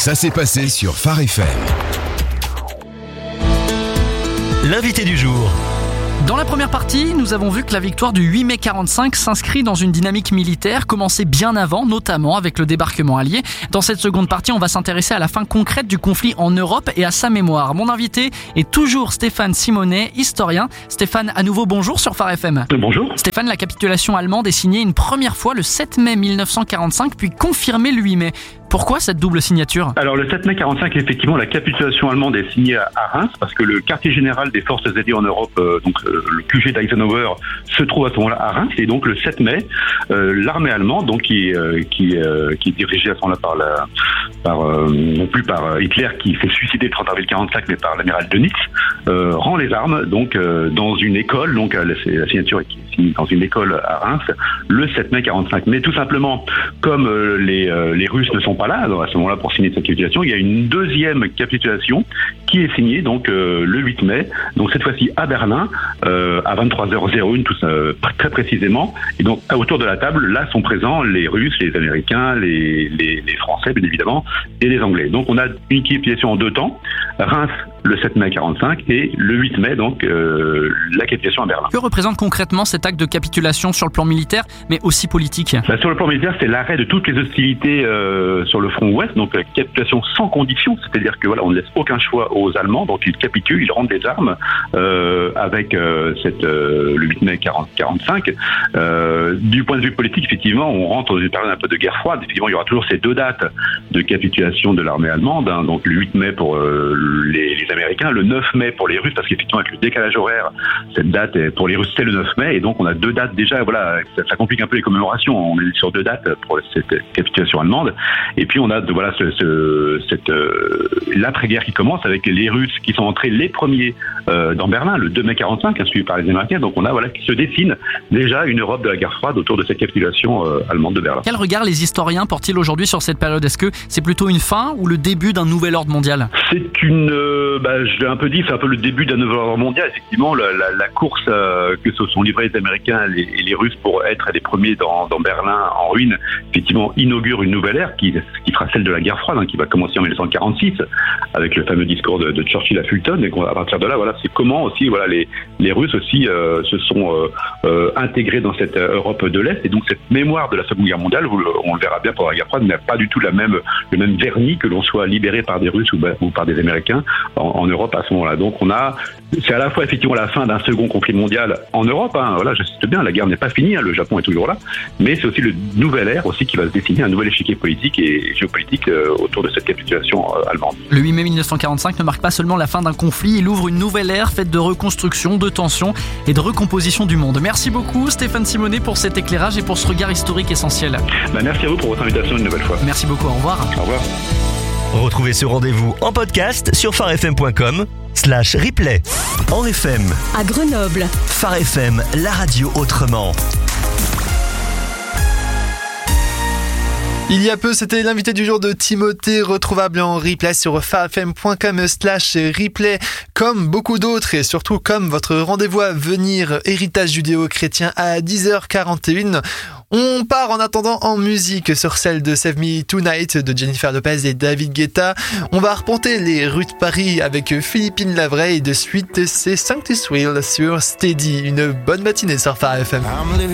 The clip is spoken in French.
Ça s'est passé sur Phare FM. L'invité du jour. Dans la première partie, nous avons vu que la victoire du 8 mai 45 s'inscrit dans une dynamique militaire commencée bien avant, notamment avec le débarquement allié. Dans cette seconde partie, on va s'intéresser à la fin concrète du conflit en Europe et à sa mémoire. Mon invité est toujours Stéphane Simonet, historien. Stéphane, à nouveau bonjour sur Phare FM. Bonjour. Stéphane, la capitulation allemande est signée une première fois le 7 mai 1945, puis confirmée le 8 mai. Pourquoi cette double signature ? Alors le 7 mai 45, effectivement, la capitulation allemande est signée à Reims parce que le quartier général des forces alliées en Europe, le QG d'Eisenhower, se trouve à ce moment-là à Reims. Et donc le 7 mai, l'armée allemande, donc qui est dirigée à ce moment-là non plus par Hitler qui s'est suicidé le 30 avril 45, mais par l'amiral Dönitz, rend les armes donc dans une école. Donc la signature est signée dans une école à Reims le 7 mai 45. Mais tout simplement, comme les Russes ne sont pas là à ce moment-là pour signer cette capitulation, il y a une deuxième capitulation qui est signée donc le 8 mai, donc cette fois-ci à Berlin à 23h01 tout ça, très précisément. Et donc autour de la table là sont présents les Russes, les Américains, les Français bien évidemment et les Anglais. Donc on a une capitulation en deux temps, Reims le 7 mai 45 et le 8 mai donc la capitulation à Berlin. Que représente concrètement cet acte de capitulation sur le plan militaire mais aussi politique ? Sur le plan militaire, c'est l'arrêt de toutes les hostilités sur le front ouest, donc la capitulation sans condition, c'est-à-dire que voilà, on ne laisse aucun choix aux Allemands, donc ils capitulent, ils rendent des armes avec le 8 mai 45. Du point de vue politique, effectivement, on rentre dans une période un peu de guerre froide. Effectivement, il y aura toujours ces deux dates de capitulation de l'armée allemande, hein, donc le 8 mai pour les Américains, le 9 mai pour les Russes, parce qu'effectivement avec le décalage horaire, cette date pour les Russes c'est le 9 mai, et donc on a deux dates déjà. Voilà, ça complique un peu les commémorations. On est sur deux dates pour cette capitulation allemande. Et puis on a l'après-guerre qui commence avec les Russes qui sont entrés les premiers dans Berlin le 2 mai 45, suivi par les Américains. Donc on a qui se dessine déjà une Europe de la guerre froide autour de cette capitulation allemande de Berlin. Quel regard les historiens portent-ils aujourd'hui sur cette période ? Est-ce que c'est plutôt une fin ou le début d'un nouvel ordre mondial ? C'est je l'ai un peu dit, c'est un peu le début d'un nouvel ordre mondial. Effectivement, la course que se sont livrés les Américains et les Russes pour être les premiers dans Berlin en ruine, effectivement inaugure une nouvelle ère qui sera celle de la guerre froide, qui va commencer en 1946 avec le fameux discours de Churchill à Fulton. Et à partir de là, c'est comment aussi les Russes aussi se sont intégrés dans cette Europe de l'Est. Et donc cette mémoire de la Seconde Guerre mondiale, on le verra bien pour la guerre froide, n'a pas du tout le même vernis que l'on soit libéré par des Russes ou par des Américains en Europe à ce moment-là. Donc c'est à la fois effectivement la fin d'un second conflit mondial en Europe. J'insiste bien, la guerre n'est pas finie, le Japon est toujours là, mais c'est aussi le nouvel ère aussi qui va se dessiner, un nouvel échiquier politique et géopolitique autour de cette capitulation allemande. Le 8 mai 1945 ne marque pas seulement la fin d'un conflit, il ouvre une nouvelle ère faite de reconstruction, de tension et de recomposition du monde. Merci beaucoup Stéphane Simonet pour cet éclairage et pour ce regard historique essentiel. Merci à vous pour votre invitation une nouvelle fois. Merci beaucoup, au revoir. Au revoir. Retrouvez ce rendez-vous en podcast sur pharefm.com/replay. En FM, à Grenoble. Phare FM, la radio autrement. Il y a peu, c'était l'invité du jour de Timothée, retrouvable en replay sur pharefm.com/replay, comme beaucoup d'autres et surtout comme votre rendez-vous à venir, héritage judéo-chrétien à 10h41. On part en attendant en musique sur celle de Save Me Tonight de Jennifer Lopez et David Guetta. On va arpenter les rues de Paris avec Philippine Lavray et de suite c'est Sanctus Will sur Steady. Une bonne matinée sur Phare FM.